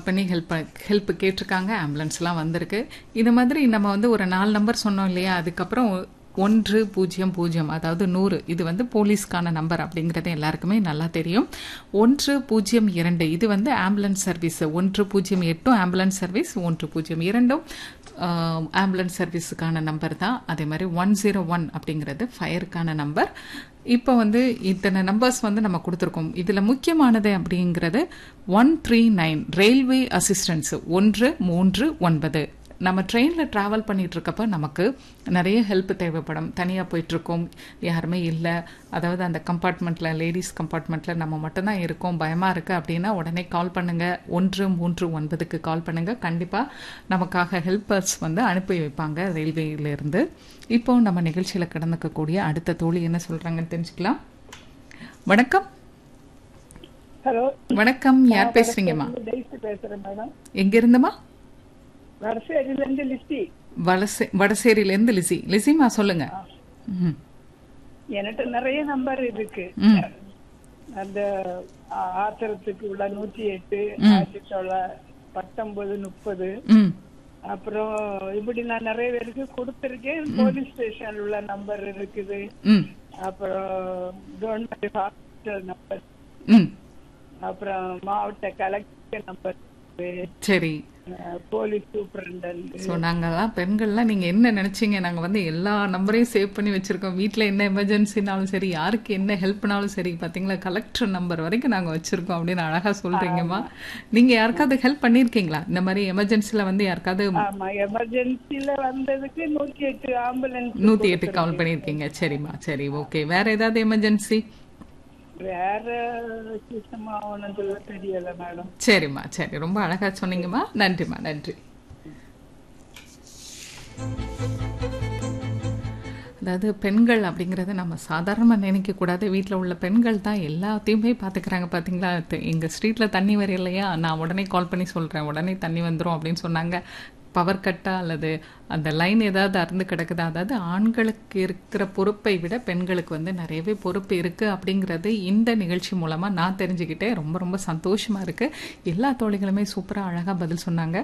பண்ணி ஹெல்ப் கேட்டிருக்காங்க. ஆம்புலன்ஸ்லாம் வந்திருக்கு. இது மாதிரி நம்ம வந்து ஒரு 4 நம்பர் சொன்னோம் இல்லையா? அதுக்கப்புறம் 100 அதாவது 100 இது வந்து போலீஸ்க்கான நம்பர் அப்படிங்கிறது எல்லாருக்குமே நல்லா தெரியும். 102 இது வந்து ambulance service. 108 ambulance service, 102 ambulance சர்வீஸுக்கான number தான். அதே மாதிரி 101 அப்படிங்கிறது ஃபயருக்கான நம்பர். இப்போ வந்து இத்தனை நம்பர்ஸ் வந்து நம்ம கொடுத்துருக்கோம். இதில் முக்கியமானது அப்படிங்கிறது 139 ரயில்வே அசிஸ்டன்ஸ் 139. நம்ம ட்ரெயினில் ட்ராவல் பண்ணிட்டு இருக்கப்ப நமக்கு நிறைய ஹெல்ப் தேவைப்படும். தனியாக போயிட்டுருக்கோம், யாருமே இல்லை, அதாவது அந்த கம்பார்ட்மெண்ட்டில் லேடிஸ் கம்பார்ட்மெண்ட்டில் நம்ம மட்டும்தான் இருக்கோம், பயமாக இருக்குது அப்படின்னா உடனே கால் பண்ணுங்கள். 139க்கு கால் பண்ணுங்கள். கண்டிப்பாக நமக்காக ஹெல்ப்பர்ஸ் வந்து அனுப்பி வைப்பாங்க ரயில்வேலேருந்து. இப்போ நம்ம நிகழ்ச்சியில் கடந்துக்கக்கூடிய அடுத்த தோழி என்ன சொல்கிறாங்கன்னு தெரிஞ்சுக்கலாம். வணக்கம். ஹலோ வணக்கம், யார் பேசுறீங்கம்மா? பேசுறேன் மேடம். எங்கிருந்துமா? வடசேரியிலேருந்து லிஸ்டி. வடசேரியிலேருந்து லிசிமா சொல்லுங்க. என்கிட்ட நிறைய நம்பர் இருக்கு. அந்த ஆத்திரத்துக்கு உள்ள 108, 19, 30, அப்புறம் இப்படி நான் நிறைய பேருக்கு கொடுத்திருக்கேன். போலீஸ் ஸ்டேஷன் உள்ள நம்பர் இருக்குது, அப்புறம் கவர்மெண்ட் ஹாஸ்பிட்டல் நம்பர், அப்புறம் மாவட்ட கலெக்டர் நம்பர், சரி, போலீஸ் சூப்பரண்டன்ட். ஸோ நாங்கள்லாம் பெண்கள்லாம் நீங்கள் என்ன நினச்சிங்க, நாங்கள் வந்து எல்லா நம்பரையும் சேவ் பண்ணி வச்சுருக்கோம். வீட்டில் என்ன எமர்ஜென்சினாலும் சரி, யாருக்கு என்ன ஹெல்ப்னாலும் சரி, பார்த்தீங்களா கலெக்டர் நம்பர் வரைக்கும் நாங்கள் வச்சுருக்கோம் அப்படின்னு அழகாக சொல்கிறீங்கம்மா. நீங்கள் யாருக்காவது ஹெல்ப் பண்ணியிருக்கீங்களா இந்த மாதிரி எமர்ஜென்சியில் வந்து யாருக்காவது? எமர்ஜென்சியில் வந்ததுக்கு 108 ஆம்புலன்ஸ் 108 கால் பண்ணியிருக்கீங்க. சரிம்மா, சரி, ஓகே. வேறு ஏதாவது எமர்ஜென்சி? வேற தெரியல மேடம். சரிம்மா, சரி, ரொம்ப அழகா சொன்னீங்கம்மா. நன்றிம்மா, நன்றி. அதாவது பெண்கள் அப்படிங்கிறது நம்ம சாதாரணமாக நினைக்கக்கூடாது. வீட்டில் உள்ள பெண்கள் தான் எல்லாத்தையுமே பார்த்துக்கிறாங்க. பார்த்தீங்களா, எங்கள் ஸ்ட்ரீட்டில் தண்ணி வரையிலையா, நான் உடனே கால் பண்ணி சொல்கிறேன், உடனே தண்ணி வந்துடும் அப்படின்னு சொன்னாங்க. பவர் கட்டா அல்லது அந்த லைன் ஏதாவது அறுந்து கிடக்குதா, அதாவது ஆண்களுக்கு இருக்கிற பொறுப்பை விட பெண்களுக்கு வந்து நிறையவே பொறுப்பு இருக்குது அப்படிங்கிறது இந்த நிகழ்ச்சி மூலமாக நான் தெரிஞ்சுக்கிட்டேன். ரொம்ப ரொம்ப சந்தோஷமாக இருக்குது. எல்லா தோழிகளுமே சூப்பராக அழகாக பதில் சொன்னாங்க.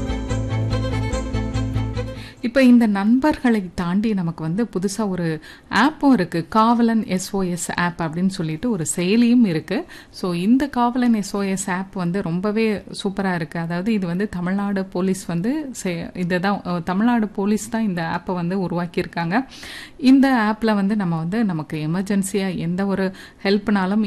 இப்போ இந்த நண்பர்களை தாண்டி நமக்கு வந்து புதுசாக ஒரு ஆப்பும் இருக்குது. காவலன் SOS ஆப் அப்படின்னு சொல்லிட்டு ஒரு செயலியும் இருக்குது. ஸோ இந்த காவலன் SOS ஆப் வந்து ரொம்பவே சூப்பராக இருக்குது. அதாவது இது வந்து தமிழ்நாடு போலீஸ் வந்து தமிழ்நாடு போலீஸ் தான் இந்த ஆப்பை வந்து உருவாக்கியிருக்காங்க. இந்த ஆப்பில் வந்து நம்ம வந்து நமக்கு எமர்ஜென்சியாக எந்த ஒரு ஹெல்ப்னாலும்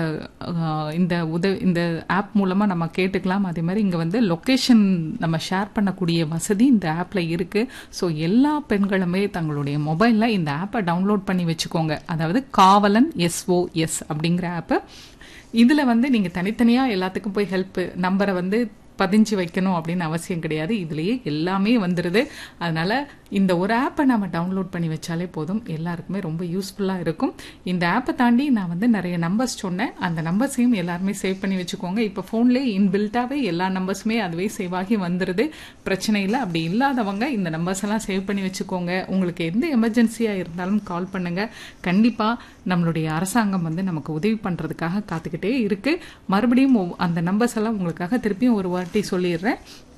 இந்த ஆப் மூலமாக நம்ம கேட்டுக்கலாம். அதே மாதிரி இங்கே வந்து லொக்கேஷன் நம்ம ஷேர் பண்ணக்கூடிய வசதி இந்த ஆப்பில் இருக்குது. ஸோ எல்லா பெண்களுமே தங்களுடைய மொபைலில் இந்த ஆப்பை டவுன்லோட் பண்ணி வச்சுக்கோங்க. அதாவது காவலன் SOS அப்படிங்கிற ஆப்பு. இதில் வந்து நீங்கள் தனித்தனியாக எல்லாத்துக்கும் போய் ஹெல்ப் நம்பரை வந்து பதிஞ்சு வைக்கணும் அப்படின்னு அவசியம் கிடையாது. இதுலேயே எல்லாமே வந்துடுது. அதனால் இந்த ஒரு ஆப்பை நம்ம டவுன்லோட் பண்ணி வச்சாலே போதும், எல்லாருக்குமே ரொம்ப யூஸ்ஃபுல்லாக இருக்கும். இந்த ஆப்பை தாண்டி நான் வந்து நிறைய நம்பர்ஸ் சொன்னேன். அந்த நம்பர்ஸையும் எல்லாருமே சேவ் பண்ணி வச்சுக்கோங்க. இப்போ ஃபோன்லேயே இன்பில்ட்டாகவே எல்லா நம்பர்ஸுமே அதுவே சேவ் ஆகி வந்துடுது, பிரச்சனை இல்லை. அப்படி இல்லாதவங்க இந்த நம்பர்ஸ் எல்லாம் சேவ் பண்ணி வச்சுக்கோங்க. உங்களுக்கு எந்த எமர்ஜென்சியாக இருந்தாலும் கால் பண்ணுங்கள். கண்டிப்பாக நம்மளுடைய அரசாங்கம் வந்து நமக்கு உதவி பண்ணுறதுக்காக காத்துக்கிட்டே இருக்குது. மறுபடியும் அந்த நம்பர்ஸ் எல்லாம் உங்களுக்காக திருப்பியும் ஒரு வாட்டி சொல்லிடுறேன்.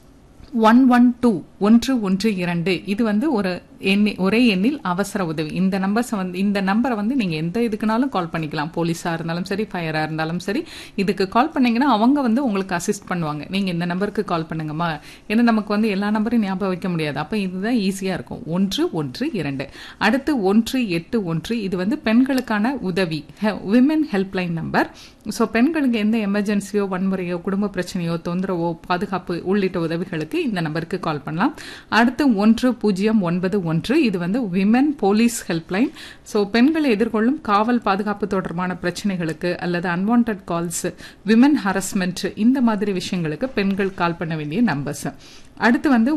112 இது வந்து ஒரே எண்ணில் அவசர உதவி. இந்த நம்பரை வந்து நீங்கள் எந்த இதுக்குனாலும் கால் பண்ணிக்கலாம். போலீஸாக இருந்தாலும் சரி, ஃபயராக இருந்தாலும் சரி, இதுக்கு கால் பண்ணீங்கன்னா அவங்க வந்து உங்களுக்கு அசிஸ்ட் பண்ணுவாங்க. நீங்கள் இந்த நம்பருக்கு கால் பண்ணுங்கம்மா, ஏன்னா நமக்கு வந்து எல்லா நம்பரையும் ஞாபகம் வைக்க முடியாது. அப்போ இதுதான் ஈஸியாக இருக்கும். 112. அடுத்து 181 இது வந்து பெண்களுக்கான உதவி, விமென் ஹெல்ப்லைன் நம்பர். ஸோ பெண்களுக்கு எந்த எமர்ஜென்சியோ, வன்முறையோ, குடும்ப பிரச்சனையோ, தொந்தரவோ, பாதுகாப்பு உள்ளிட்ட உதவிகளுக்கு இந்த நம்பருக்கு கால் பண்ணலாம். அடுத்து 1091 இது வந்து விமென் போலீஸ் ஹெல்ப்லைன். ஸோ பெண்கள் எதிர்கொள்ளும் காவல் பாதுகாப்பு தொடர்பான பிரச்சனைகளுக்கு அல்லது அன்வான்ட் கால்ஸ், விமென் ஹரஸ்மெண்ட், இந்த மாதிரி விஷயங்களுக்கு பெண்கள் கால் பண்ண வேண்டிய நம்பர்ஸ். அடுத்து வந்து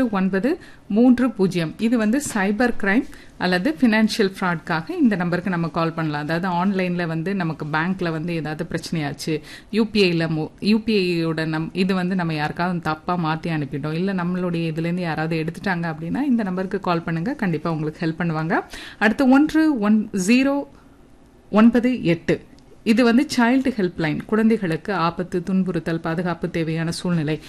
1930 இது வந்து சைபர் கிரைம் அல்லது ஃபினான்ஷியல் ஃப்ராட்காக இந்த நம்பருக்கு நம்ம கால் பண்ணலாம். அதாவது ஆன்லைனில் வந்து நமக்கு பேங்க்கில் வந்து ஏதாவது பிரச்சனையாச்சு, யூபிஐயோட இது வந்து நம்ம யாருக்காவது தப்பாக மாற்றி அனுப்பிட்டோம், இல்லை நம்மளுடைய இதுலேருந்து யாராவது எடுத்துட்டாங்க அப்படின்னா இந்த நம்பருக்கு கால் பண்ணுங்கள். கண்டிப்பாக உங்களுக்கு ஹெல்ப் பண்ணுவாங்க. அடுத்து 1098 இது வந்து சைல்டு ஹெல்ப்லைன். குழந்தைகளுக்கு ஆபத்து, துன்புறுத்தல், பாதுகாப்பு தேவையான சூழ்நிலை